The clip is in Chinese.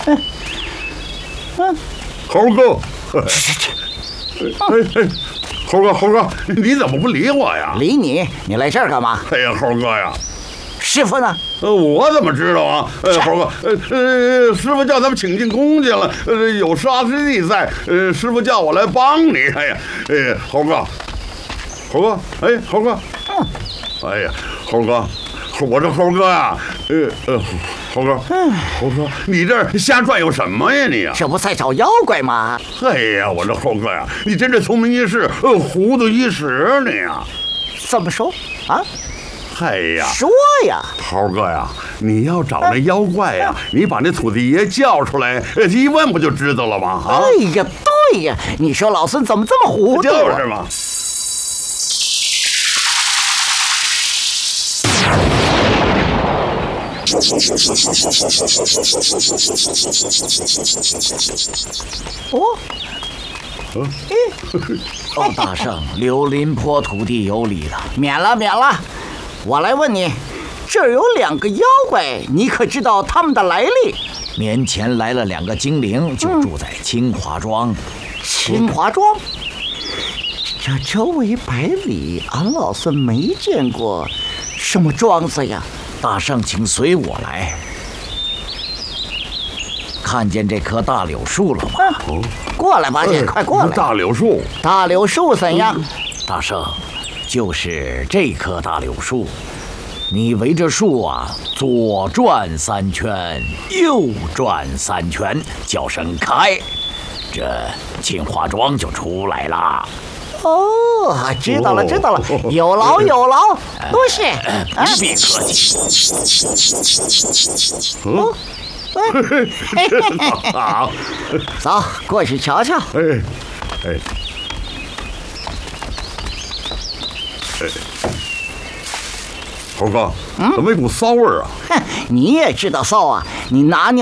猴哥，猴哥，你怎么不理我呀？ 理你？你来这儿干嘛？ 哎呀，猴哥呀！ 师傅呢？ 我怎么知道啊？猴哥，师傅叫他们请进宫去了。有沙师弟在，师傅叫我来帮你。哎呀，猴哥，猴哥，哎呀，猴哥，我这猴哥呀，猴哥，你这瞎转悠什么呀你呀？ 这不在找妖怪吗？ 哎呀，我这猴哥呀，你真是聪明一世，糊涂一时你呀。 怎么说啊？ 哎呀， 说呀， 猴哥呀，你要找那妖怪呀，你把那土地爷叫出来，一问不就知道了吗？啊！ 哎呀，对呀，你说老孙怎么这么糊涂？ 就是嘛。 大圣，柳林坡土地有理了，免了。我来问你，这儿有2个妖怪，你可知道他们的来历？ 年前来了2个精灵，就住在清华庄。 清华庄？这周围100里，俺老孙没见过什么庄子呀。 大圣，请随我来。看见这棵大柳树了吗？ 过来吧，快过来。 大柳树？ 大柳树怎样？ 大圣，就是这棵大柳树。你围着树啊，左转3圈，右转3圈，叫声开，这清华庄就出来啦。 哦，知道了，有劳，多谢。 不必客气。 好， 走，过去瞧瞧。 猴哥，怎么一股骚味儿啊？ 你也知道骚啊？你拿尿